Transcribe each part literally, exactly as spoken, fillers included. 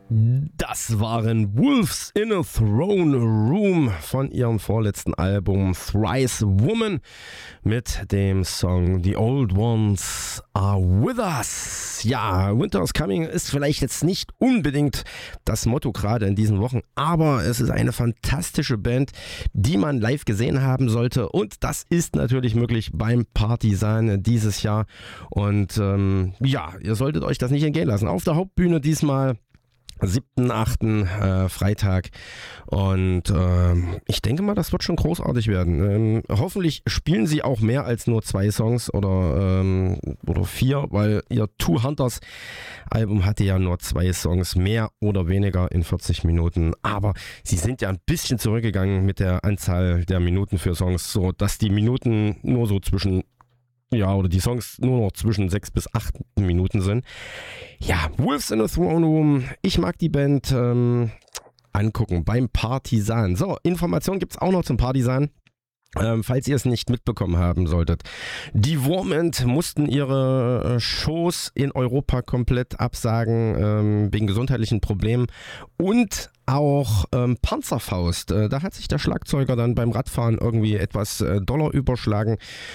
Das waren Wolves in a Throne Room von ihrem vorletzten Album Thrice Woman mit dem Song The Old Ones Are With Us. Ja, Winter is Coming ist vielleicht jetzt nicht unbedingt das Motto gerade in diesen Wochen, aber es ist eine fantastische Band, die man live gesehen haben sollte, und das ist natürlich möglich beim Partisan dieses Jahr. Und ähm, ja, ihr solltet euch das nicht entgehen lassen. Auf der Hauptbühne diesmal siebten achten Äh, Freitag, und ähm, ich denke mal, das wird schon großartig werden. Ähm, hoffentlich spielen sie auch mehr als nur zwei Songs oder, ähm, oder vier, weil ihr Two Hunters Album hatte ja nur zwei Songs, mehr oder weniger in vierzig Minuten, aber sie sind ja ein bisschen zurückgegangen mit der Anzahl der Minuten für Songs, so dass die Minuten nur so zwischen Ja, oder die Songs nur noch zwischen sechs bis acht Minuten sind. Ja, Wolves in a Throne Room. Ich mag die Band. Ähm, angucken beim Partisan. So, Informationen gibt's auch noch zum Partisan. Ähm, falls ihr es nicht mitbekommen haben solltet. Die Warmint mussten ihre Shows in Europa komplett absagen, ähm, wegen gesundheitlichen Problemen, und auch ähm, Panzerfaust. Äh, da hat sich der Schlagzeuger dann beim Radfahren irgendwie etwas äh, doller überschlagen,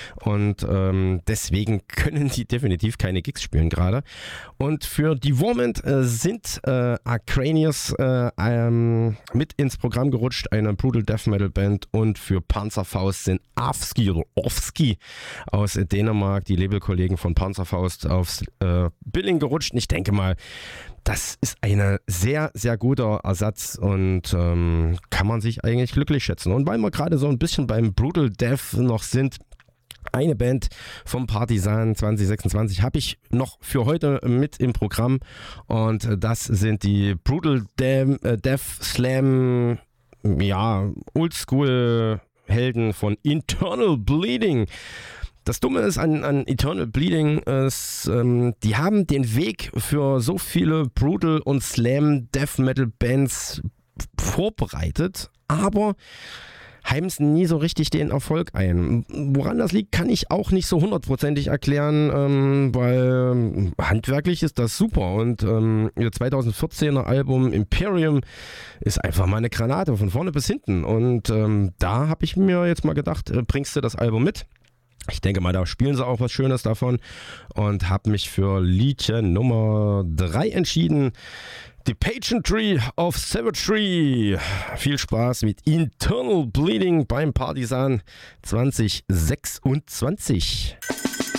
und ähm, deswegen können die definitiv keine Gigs spielen gerade. Und für die Warmint äh, sind äh, Acranius äh, ähm, mit ins Programm gerutscht, eine Brutal Death Metal Band, und für Panzerfaust sind Afski oder Ofski aus Dänemark, die Labelkollegen von Panzerfaust, aufs äh, Billing gerutscht. Und ich denke mal, das ist ein sehr, sehr guter Ersatz, und ähm, kann man sich eigentlich glücklich schätzen. Und weil wir gerade so ein bisschen beim Brutal Death noch sind, eine Band vom Partisan zwanzig sechsundzwanzig habe ich noch für heute mit im Programm, und das sind die Brutal Dem- äh, Death Slam, ja, Oldschool Helden von Internal Bleeding. Das Dumme ist an, an Eternal Bleeding, ist, ähm, die haben den Weg für so viele Brutal und Slam Death Metal Bands vorbereitet, aber heimsen nie so richtig den Erfolg ein. Woran das liegt, kann ich auch nicht so hundertprozentig erklären, ähm, weil handwerklich ist das super, und ähm, ihr zweitausendvierzehner Album Imperium ist einfach mal eine Granate von vorne bis hinten, und ähm, da habe ich mir jetzt mal gedacht, äh, bringst du das Album mit? Ich denke mal, da spielen sie auch was Schönes davon, und habe mich für Liedchen Nummer drei entschieden. The Pageantry of Savagery. Viel Spaß mit Internal Bleeding beim Partisan zwanzig sechsundzwanzig.